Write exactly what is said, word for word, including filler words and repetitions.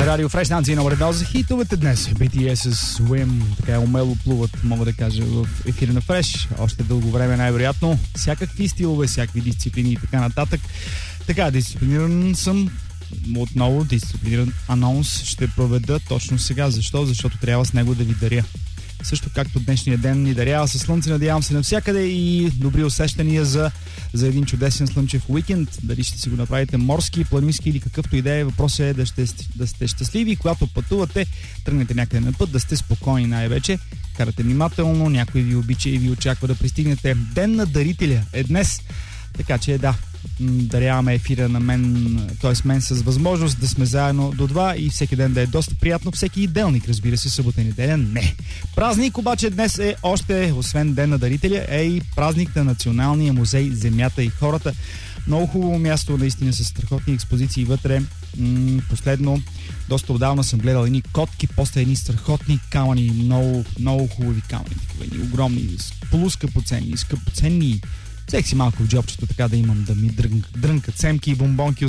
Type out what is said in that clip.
Радио Фреш, станция номер едно за хитовете днес. би ти ес с Swim така умело плуват, мога да кажа, в ефира на Фреш. Още дълго време най-вероятно. Всякакви стилове, всякакви дисциплини и така нататък. Така, дисциплиниран съм. Отново дисциплиниран анонс ще проведа точно сега. Защо? Защото трябва с него да ви даря. Също както днешния ден ни дарява със слънце, надявам се навсякъде и добри усещания за, за един чудесен слънчев уикенд. Дали ще си го направите морски, планински или какъвто идея. Въпросът е да, ще, да сте щастливи, когато пътувате, тръгнете някъде на път, да сте спокойни най-вече. Карате внимателно, някой ви обича и ви очаква да пристигнете. Ден на дарителя е днес. Така че да, даряваме ефира на мен, т.е. мен с възможност да сме заедно до два и всеки ден да е доста приятно. Всеки делник, разбира се, събота и неделя не. Празник обаче днес е още, освен Ден на дарителя, е и празник на Националния музей Земята и хората. Много хубаво място, наистина, с страхотни експозиции вътре. М- последно, доста отдавна съм гледал едни котки, после едни страхотни камъни, много, много хубави камъни, такива едни огромни, полускъпоценни, скъпоценни. Взех си малко в джобчето, така да имам да ми дрънк, дрънкат семки и бомбонки.